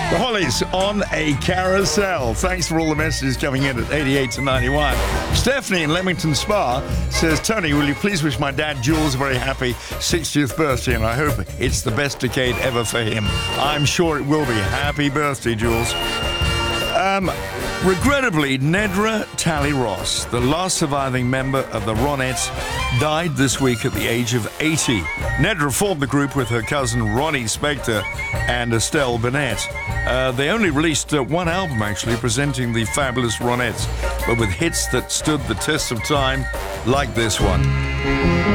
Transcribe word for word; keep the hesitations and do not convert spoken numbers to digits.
The Hollies on a carousel. Thanks for all the messages coming in at eighty-eight to ninety-one. Stephanie in Leamington Spa says, Tony, will you please wish my dad Jules a very happy sixtieth birthday, and I hope it's the best decade ever for him. I'm sure it will be. Happy birthday, Jules. Um, regrettably, Nedra Talley-Ross, the last surviving member of the Ronettes, died this week at the age of eighty. Nedra formed the group with her cousin Ronnie Spector and Estelle Burnett. Uh, they only released uh, one album, actually, presenting the fabulous Ronettes, but with hits that stood the test of time, like this one.